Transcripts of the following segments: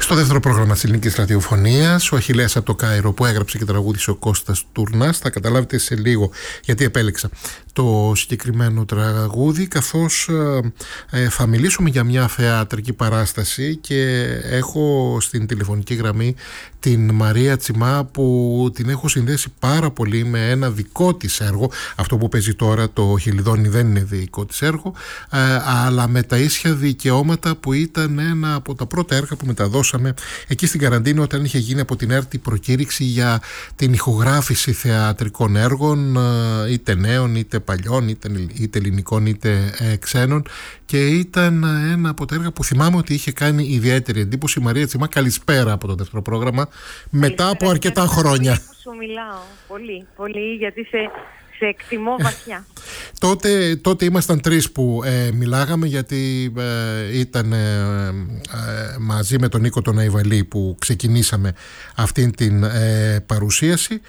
Στο δεύτερο πρόγραμμα της ελληνικής ραδιοφωνίας, ο Αχιλλέας από το Κάιρο, που έγραψε και τραγούδισε ο Κώστας Τουρνάς. Θα καταλάβετε σε λίγο γιατί επέλεξα το συγκεκριμένο τραγούδι, καθώς θα μιλήσουμε για μια θεατρική παράσταση και έχω στην τηλεφωνική γραμμή την Μαρία Τσιμά, που την έχω συνδέσει πάρα πολύ με ένα δικό της έργο. Αυτό που παίζει τώρα, το Χελιδόνι, δεν είναι δικό της έργο, αλλά με τα ίσια δικαιώματα, που ήταν ένα από τα πρώτα έργα που μεταδώσαμε εκεί στην καραντίνα, όταν είχε γίνει από την ΕΡΤ η προκήρυξη για την ηχογράφηση θεατρικών έργων, είτε νέων είτε παλιών, είτε ελληνικών είτε ξένων, και ήταν ένα από τα έργα που θυμάμαι ότι είχε κάνει ιδιαίτερη εντύπωση. Μαρία Τσιμά, καλησπέρα από το δεύτερο πρόγραμμα, μετά από αρκετά χρόνια. Σου μιλάω πολύ, γιατί σε εκτιμώ βαθιά. Τότε ήμασταν τρεις που μιλάγαμε, γιατί ήταν μαζί με τον Νίκο τον Αϊβαλή που ξεκινήσαμε αυτήν την παρουσίαση,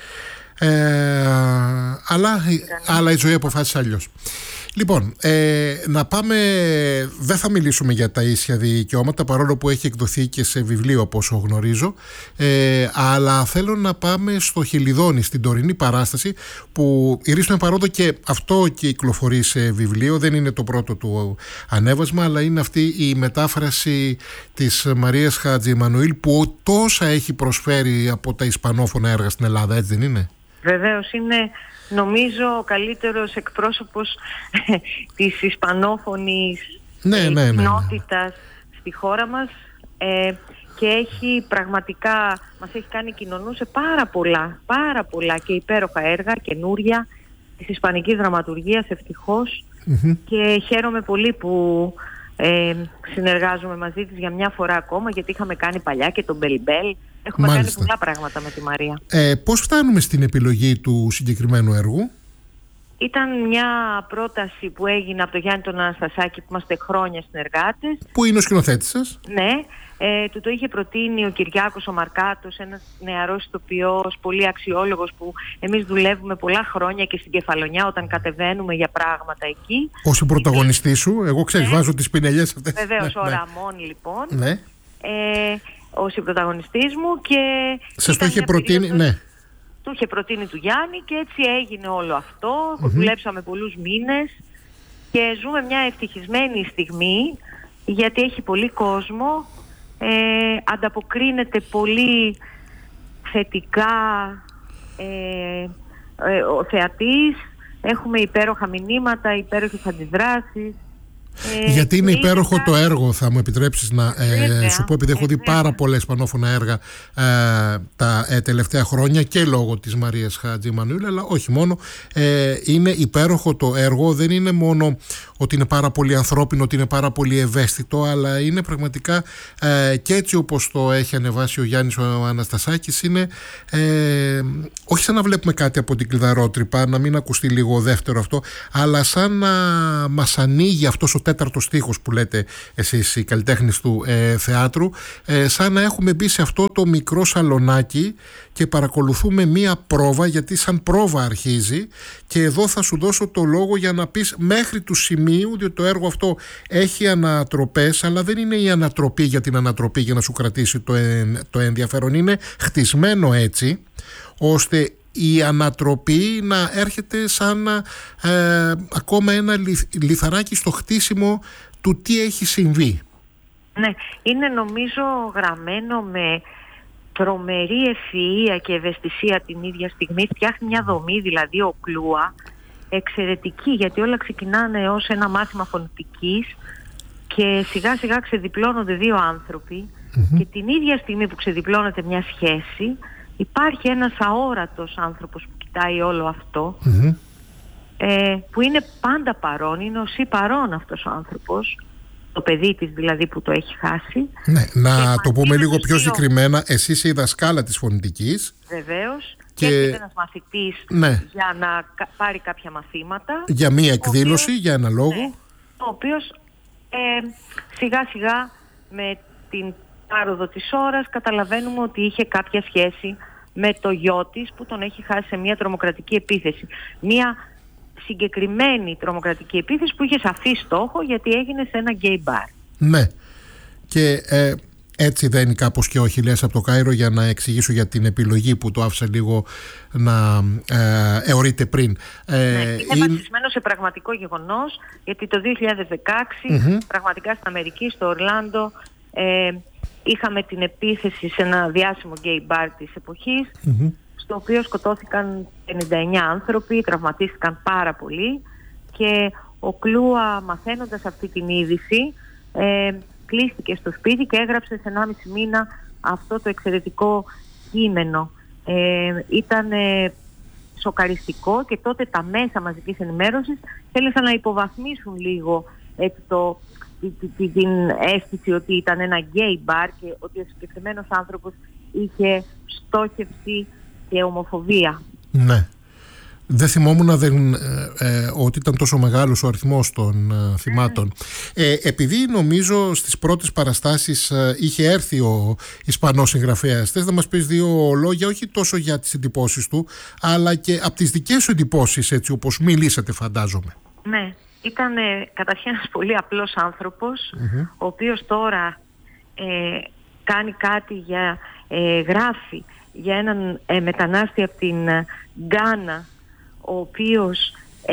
αλλά η ζωή αποφάσισε αλλιώς. Λοιπόν, να πάμε, δεν θα μιλήσουμε για τα ίσια δικαιώματα, παρόλο που έχει εκδοθεί και σε βιβλίο, από όσο γνωρίζω, αλλά θέλω να πάμε στο Χελιδόνι, στην τωρινή παράσταση, που ηρίστουμε παρόδο και αυτό κυκλοφορεί σε βιβλίο. Δεν είναι το πρώτο του ανέβασμα, αλλά είναι αυτή η μετάφραση της Μαρίας Χατζημανουήλ, που τόσα έχει προσφέρει από τα ισπανόφωνα έργα στην Ελλάδα, έτσι δεν είναι? Βεβαίως, είναι νομίζω ο καλύτερος εκπρόσωπος της ισπανόφωνης κοινότητας στη χώρα μας, και έχει πραγματικά, μας έχει κάνει κοινωνούς σε πάρα πολλά και υπέροχα έργα, καινούρια, της ισπανικής δραματουργίας, ευτυχώς, και χαίρομαι πολύ που συνεργάζομαι μαζί της για μια φορά ακόμα, γιατί είχαμε κάνει παλιά και τον Μπελμπέλ. Έχουμε κάνει πολλά πράγματα με τη Μαρία. Πώς φτάνουμε στην επιλογή του συγκεκριμένου έργου? Ήταν μια πρόταση που έγινε από τον Γιάννη τον Αναστασάκη, που είμαστε χρόνια συνεργάτες. Που είναι ο σκηνοθέτης σας? Ναι. Του το είχε προτείνει ο Κυριάκος ο Μαρκάτος, ένας νεαρός ηθοποιός, πολύ αξιόλογος, που εμείς δουλεύουμε πολλά χρόνια και στην Κεφαλονιά όταν κατεβαίνουμε για πράγματα εκεί. Ως πρωταγωνιστή σου, εγώ βάζω τις πινελιές αυτές. Βεβαίως, ο Ραμόν λοιπόν. Ναι. Ως πρωταγωνιστής μου, και σας το είχε προτείνει, ναι. Του είχε προτείνει του Γιάννη, και έτσι έγινε όλο αυτό. Δουλέψαμε πολλούς μήνες και ζούμε μια ευτυχισμένη στιγμή, γιατί έχει πολύ κόσμο, ανταποκρίνεται πολύ θετικά ο θεατής, έχουμε υπέροχα μηνύματα, υπέροχες αντιδράσεις. Γιατί είναι υπέροχο το έργο, θα μου επιτρέψεις να σου πω, επειδή έχω δει πάρα πολλά ισπανόφωνα έργα τα τελευταία χρόνια, και λόγω της Μαρίας Χατζημανουήλ, αλλά όχι μόνο. Είναι υπέροχο το έργο, δεν είναι μόνο ότι είναι πάρα πολύ ανθρώπινο, ότι είναι πάρα πολύ ευαίσθητο, αλλά είναι πραγματικά και έτσι όπως το έχει ανεβάσει ο Γιάννης ο Αναστασάκης, είναι όχι σαν να βλέπουμε κάτι από την κλειδαρότρυπα, να μην ακουστεί λίγο δεύτερο αυτό, αλλά σαν να μας ανοίγει αυτός ο τέταρτος στίχος που λέτε εσείς οι καλλιτέχνες του θεάτρου, σαν να έχουμε μπει σε αυτό το μικρό σαλονάκι και παρακολουθούμε μία πρόβα, γιατί σαν πρόβα αρχίζει, και εδώ θα σου δώσω το λόγο για να πεις μέχρι του σημείου, διότι το έργο αυτό έχει ανατροπές, αλλά δεν είναι η ανατροπή για την ανατροπή για να σου κρατήσει το ενδιαφέρον. Είναι χτισμένο έτσι ώστε η ανατροπή να έρχεται σαν ακόμα ένα λιθαράκι στο χτίσιμο του τι έχει συμβεί. Ναι, είναι νομίζω γραμμένο με τρομερή ευφυΐα και ευαισθησία την ίδια στιγμή. Φτιάχνει μια δομή, δηλαδή ο Κλούα, εξαιρετική, γιατί όλα ξεκινάνε ως ένα μάθημα φωνητικής και σιγά σιγά ξεδιπλώνονται δύο άνθρωποι, και την ίδια στιγμή που ξεδιπλώνεται μια σχέση υπάρχει ένας αόρατος άνθρωπος που κοιτάει όλο αυτό, που είναι πάντα παρόν, είναι οσί παρόν αυτός ο άνθρωπος, το παιδί της δηλαδή που το έχει χάσει. Ναι, να το πούμε λίγο πιο συγκεκριμένα, εσύ είσαι η δασκάλα της φωνητικής. Βεβαίως, και έρχεται ένας μαθητής για να πάρει κάποια μαθήματα. Για μία εκδήλωση, για ένα λόγο. Ναι, ο οποίος σιγά σιγά με την πάροδο της ώρας καταλαβαίνουμε ότι είχε κάποια σχέση με το γιο της που τον έχει χάσει σε μια τρομοκρατική επίθεση. Μια συγκεκριμένη τρομοκρατική επίθεση που είχε σαφή στόχο, γιατί έγινε σε ένα γκέι μπαρ. Ναι. Και έτσι δένει κάπως και ο Αχιλλέας από το Κάιρο, για να εξηγήσω για την επιλογή που το άφησα λίγο να εωρείται πριν. Είναι βασισμένο σε πραγματικό γεγονός, γιατί το 2016 πραγματικά στην Αμερική, στο Ορλάντο, είχαμε την επίθεση σε ένα διάσημο γκέι μπαρ της εποχής, στο οποίο σκοτώθηκαν 59 άνθρωποι, τραυματίστηκαν πάρα πολύ, και ο Κλούα, μαθαίνοντας αυτή την είδηση, κλείστηκε στο σπίτι και έγραψε σε 1,5 μήνα αυτό το εξαιρετικό κείμενο. Ήταν σοκαριστικό, και τότε τα μέσα μαζικής ενημέρωσης θέλησαν να υποβαθμίσουν λίγο την αίσθηση ότι ήταν ένα γκέι μπαρ και ότι ο συγκεκριμένος άνθρωπος είχε στόχευση και ομοφοβία. Ναι. Δεν θυμόμουν ότι ήταν τόσο μεγάλος ο αριθμός των θυμάτων. Επειδή νομίζω στις πρώτες παραστάσεις είχε έρθει ο Ισπανός συγγραφέας, θες να μας πεις δύο λόγια, όχι τόσο για τις εντυπώσεις του, αλλά και από τις δικές σου εντυπώσεις, έτσι όπως μιλήσατε, φαντάζομαι. Ναι, ήταν καταρχήν ένας πολύ απλός άνθρωπος, ο οποίος τώρα κάνει κάτι γράφει για έναν μετανάστη από την Γκάνα, ο οποίος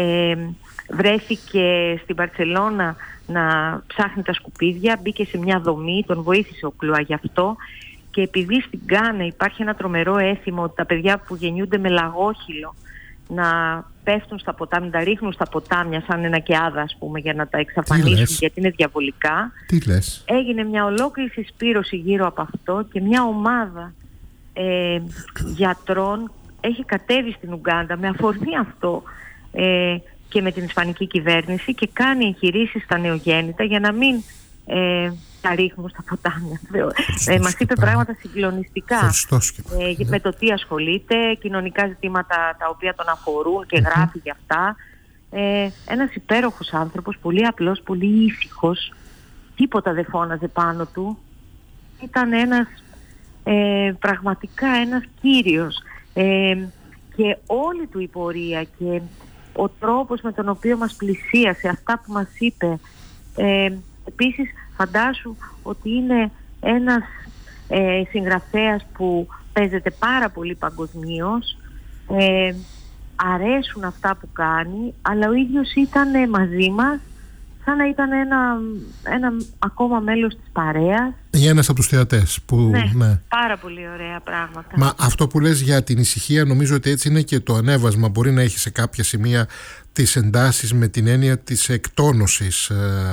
βρέθηκε στην Μπαρσελόνα να ψάχνει τα σκουπίδια, μπήκε σε μια δομή, τον βοήθησε ο Κλούα γι' αυτό, και επειδή στην Γκάνα υπάρχει ένα τρομερό έθιμο ότι τα παιδιά που γεννιούνται με λαγόχυλο να πέφτουν στα ποτάμια, τα ρίχνουν στα ποτάμια σαν ένα κεάδα, ας πούμε, για να τα εξαφανίσουν, γιατί είναι διαβολικά. Τι λες? Έγινε μια ολόκληρη συσπήρωση γύρω από αυτό, και μια ομάδα γιατρών έχει κατέβει στην Ουγκάντα με αφορμή αυτό και με την ισπανική κυβέρνηση, και κάνει εγχειρήσεις στα νεογέννητα για να μην τα ρίχνουν στα ποτάμια. Μας είπε πράγματα συγκλονιστικά με το τι ασχολείται, κοινωνικά ζητήματα τα οποία τον αφορούν, και γράφει για αυτά. Ένας υπέροχος άνθρωπος, πολύ απλός, πολύ ήσυχος, τίποτα δεν φώναζε πάνω του. Ήταν ένας πραγματικά ένας κύριος, και όλη του η πορεία και ο τρόπος με τον οποίο μας πλησίασε, αυτά που μας είπε. Επίσης φαντάσου ότι είναι ένας συγγραφέας που παίζεται πάρα πολύ παγκοσμίως, αρέσουν αυτά που κάνει, αλλά ο ίδιος ήταν μαζί μας σαν να ήταν ένα ακόμα μέλος της παρέας. Ή ένας από τους θεατές που... Ναι, πάρα πολύ ωραία πράγματα. Μα αυτό που λες για την ησυχία, νομίζω ότι έτσι είναι και το ανέβασμα. Μπορεί να έχει σε κάποια σημεία τις εντάσεις με την έννοια της εκτόνωσης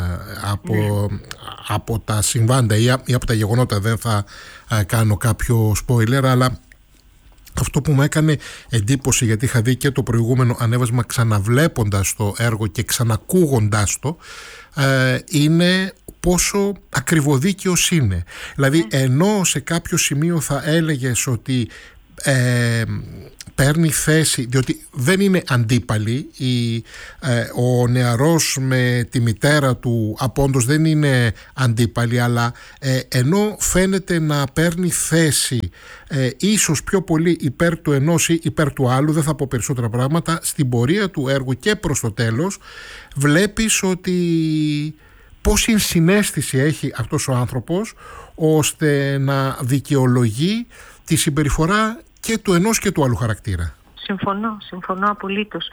από τα συμβάντα ή από τα γεγονότα. Δεν θα κάνω κάποιο spoiler, αλλά αυτό που μου έκανε εντύπωση, γιατί είχα δει και το προηγούμενο ανέβασμα ξαναβλέποντας το έργο και ξανακούγοντας το, είναι πόσο ακριβοδίκαιος είναι. Δηλαδή ενώ σε κάποιο σημείο θα έλεγες ότι παίρνει θέση, διότι δεν είναι αντίπαλοι, ο νεαρός με τη μητέρα του απόντος δεν είναι αντίπαλοι, αλλά ενώ φαίνεται να παίρνει θέση ίσως πιο πολύ υπέρ του ενός ή υπέρ του άλλου, δεν θα πω περισσότερα πράγματα, στην πορεία του έργου και προς το τέλος βλέπεις ότι πόση συναίσθηση έχει αυτός ο άνθρωπος ώστε να δικαιολογεί τη συμπεριφορά και του ενός και του άλλου χαρακτήρα. Συμφωνώ απολύτως.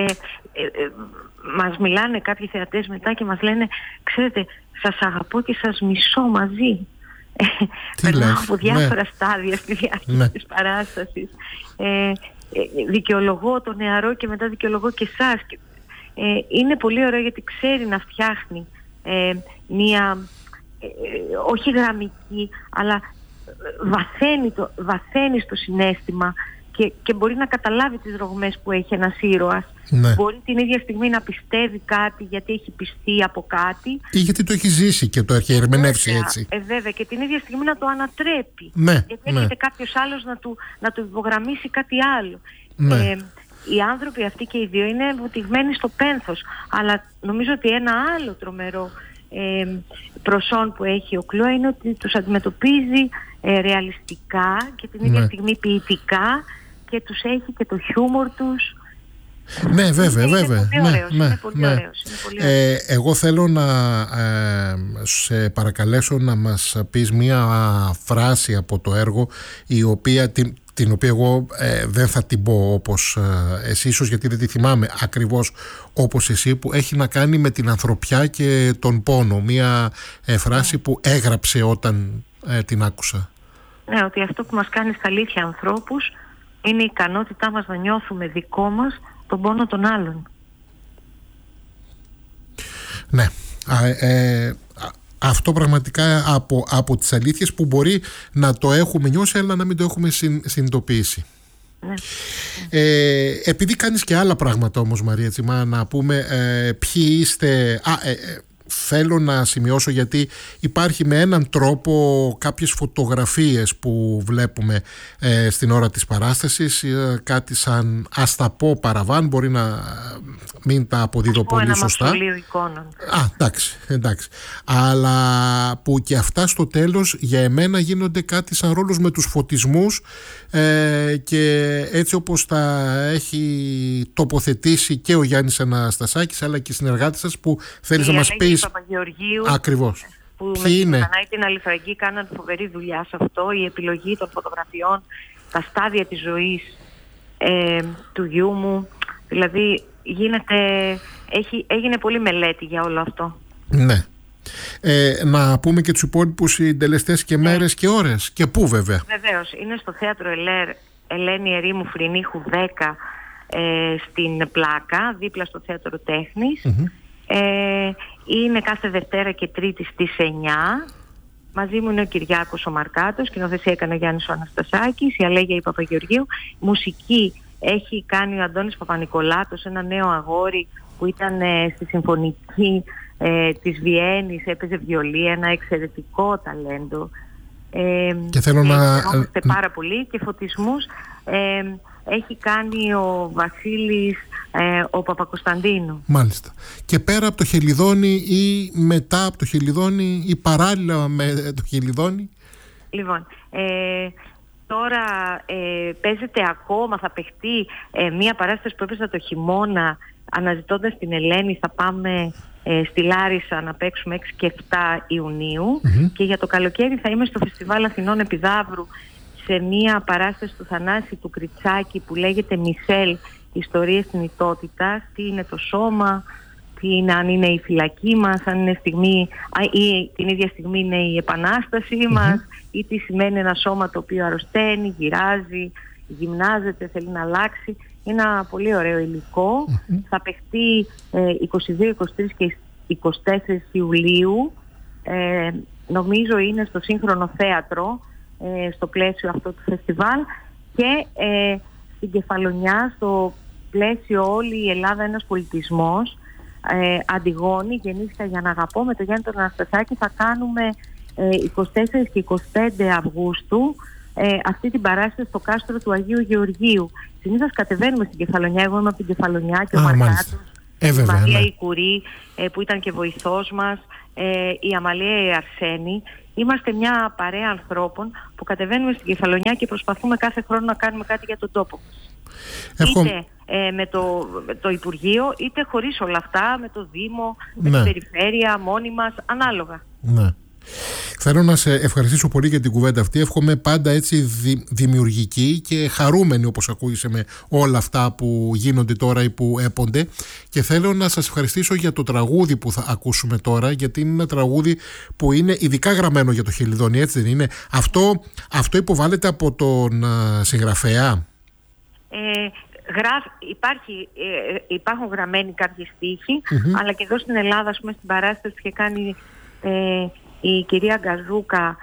Μας μιλάνε κάποιοι θεατές μετά και μας λένε, ξέρετε, σας αγαπώ και σας μισώ μαζί. Περνάω από διάφορα στάδια στη διάρκεια της παράστασης. Δικαιολογώ το νεαρό και μετά δικαιολογώ και εσάς. Είναι πολύ ωραίο γιατί ξέρει να φτιάχνει μία, όχι γραμμική, αλλά βαθαίνει στο συναίσθημα και μπορεί να καταλάβει τις ρογμές που έχει ένας ήρωας. Ναι. Μπορεί την ίδια στιγμή να πιστεύει κάτι γιατί έχει πιστεί από κάτι, ή γιατί το έχει ζήσει και το έχει ερμηνεύσει έτσι. Βέβαια, και την ίδια στιγμή να το ανατρέπει. Ναι, γιατί έρχεται κάποιος άλλος να του υπογραμμίσει κάτι άλλο. Ναι. Οι άνθρωποι αυτοί και οι δύο είναι βουτυγμένοι στο πένθος. Αλλά νομίζω ότι ένα άλλο τρομερό προσόν που έχει ο Κλούα είναι ότι τους αντιμετωπίζει ρεαλιστικά και την ίδια στιγμή ποιητικά, και τους έχει και το χιούμορ τους Ναι, βέβαια. Είναι πολύ ωραίος. Εγώ θέλω να σε παρακαλέσω να μας πεις μία φράση από το έργο την οποία εγώ δεν θα την πω όπως εσύ, ίσως γιατί δεν τη θυμάμαι ακριβώς όπως εσύ, που έχει να κάνει με την ανθρωπιά και τον πόνο. Μία φράση που έγραψε όταν την άκουσα. Ναι, ότι αυτό που μας κάνει στα αλήθεια ανθρώπους είναι η ικανότητά μας να νιώθουμε δικό μας τον πόνο των άλλων. Ναι. Αυτό πραγματικά από τις αλήθειες που μπορεί να το έχουμε νιώσει αλλά να μην το έχουμε συνειδητοποιήσει. Ναι. Επειδή κάνεις και άλλα πράγματα όμως, Μαρία Τσιμά, να πούμε ποιοι είστε. Θέλω να σημειώσω, γιατί υπάρχει με έναν τρόπο κάποιες φωτογραφίες που βλέπουμε στην ώρα της παράστασης, κάτι σαν, ας τα πω, παραβάν, μπορεί να μην τα αποδίδω πολύ σωστά. Ένα μαυσολείο εικόνων. Εντάξει. Αλλά που και αυτά στο τέλος για εμένα γίνονται κάτι σαν ρόλος με τους φωτισμούς, και έτσι όπως τα έχει τοποθετήσει και ο Γιάννης Αναστασάκης αλλά και οι συνεργάτες σας, που θέλεις να μας πεις. Παπαγεωργίου, ακριβώς. Που με την Ανάη την Αληθραγή κάναν φοβερή δουλειά σε αυτό. Η επιλογή των φωτογραφιών, τα στάδια της ζωής του γιού μου. Δηλαδή έγινε πολύ μελέτη για όλο αυτό. Ναι. Να πούμε και τους υπόλοιπους συντελεστές και μέρες και ώρες. Και πού βέβαια? Βεβαίως. Είναι στο θέατρο Ελένη Ερήμου Φρυνίχου 10, στην Πλάκα, δίπλα στο θέατρο Τέχνης. Είναι κάθε Δευτέρα και Τρίτη στις 9. Μαζί μου είναι ο Κυριάκος ο Μαρκάτος, σκηνοθεσία έκανε ο Γιάννης ο Αναστασάκης, η Αλέγια η Παπαγεωργίου. Μουσική έχει κάνει ο Αντώνης Παπανικολάτος, ένα νέο αγόρι που ήταν στη Συμφωνική της Βιέννης, έπαιζε βιολί, ένα εξαιρετικό ταλέντο. Και θέλω να... πάρα πολύ. Και φωτισμούς έχει κάνει ο Βασίλης ο Παπακοσταντίνου. Μάλιστα. Και πέρα από το Χελιδόνι ή μετά από το Χελιδόνι ή παράλληλα με το Χελιδόνι? Λοιπόν, τώρα παίζεται ακόμα, θα παιχτεί μία παράσταση που έπαιζε το χειμώνα αναζητώντας την Ελένη. Θα πάμε στη Λάρισα να παίξουμε 6 και 7 Ιουνίου. Και για το καλοκαίρι θα είμαι στο Φεστιβάλ Αθηνών Επιδαύρου σε μία παράσταση του Θανάση του Κριτσάκη που λέγεται Μισελ, ιστορίες θνητότητας. Τι είναι το σώμα, τι είναι, αν είναι η φυλακή μας, αν είναι ή την ίδια στιγμή είναι η επανάστασή μας, ή τι σημαίνει ένα σώμα το οποίο αρρωσταίνει, γυράζει, γυμνάζεται, θέλει να αλλάξει. Είναι ένα πολύ ωραίο υλικό. Θα παιχτεί 22, 23 και 24 Ιουλίου. Νομίζω είναι στο Σύγχρονο Θέατρο, στο πλαίσιο αυτό του φεστιβάλ, και στην Κεφαλονιά, στο πλαίσιο Όλη η Ελλάδα ένας πολιτισμός, Αντιγόνη, γεννήθηκα για να αγαπώ, με τον Γιάννη τον Αναστασάκη, θα κάνουμε 24 και 25 Αυγούστου αυτή την παράσταση στο κάστρο του Αγίου Γεωργίου. Συνήθως κατεβαίνουμε στην Κεφαλονιά, εγώ είμαι από την Κεφαλονιά και ο Μαρκάτος, η Μαρία η Κουρή, που ήταν και βοηθός μας, η Αμαλία η Αρσένη. Είμαστε μια παρέα ανθρώπων που κατεβαίνουμε στην Κεφαλονιά και προσπαθούμε κάθε χρόνο να κάνουμε κάτι για τον τόπο μας. Είτε με το Υπουργείο, είτε χωρίς όλα αυτά, με το Δήμο, με την Περιφέρεια, μόνοι μας, ανάλογα. Ναι. Θέλω να σε ευχαριστήσω πολύ για την κουβέντα αυτή. Εύχομαι πάντα έτσι δημιουργική και χαρούμενη, όπως ακούγεσαι, με όλα αυτά που γίνονται τώρα ή που έπονται. Και θέλω να σας ευχαριστήσω για το τραγούδι που θα ακούσουμε τώρα, γιατί είναι ένα τραγούδι που είναι ειδικά γραμμένο για το Χελιδόνι, έτσι δεν είναι? Αυτό υποβάλλεται από τον συγγραφέα. Υπάρχουν γραμμένοι κάποιοι στίχοι, αλλά και εδώ στην Ελλάδα, ας πούμε, στην παράσταση που είχε κάνει η κυρία Γκαζούκα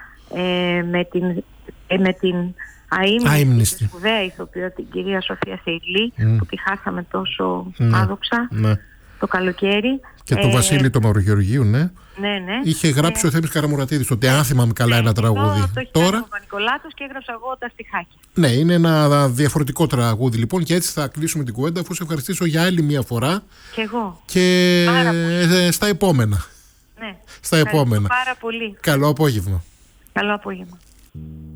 με την αείμνηστη σπουδαία ηθοποιό, την κυρία Σοφία Σεϊλή, που τη χάσαμε τόσο άδοξα το καλοκαίρι. Και τον Βασίλη το Μαυρογεωργίου, ναι. Είχε γράψει ο Θέμης Καραμουρατίδης τότε, αν θυμάμαι καλά, ένα τραγούδι. Το έχει κάνει ο Παπανικολάτος και έγραψα εγώ τα στιχάκια. Ναι, είναι ένα διαφορετικό τραγούδι λοιπόν, και έτσι θα κλείσουμε την κουβέντα, αφού σε ευχαριστήσω για άλλη μια φορά. Και εγώ. Και στα επόμενα. Ναι. Στα επόμενα. Πάρα πολύ. Καλό απόγευμα. Καλό απόγευμα.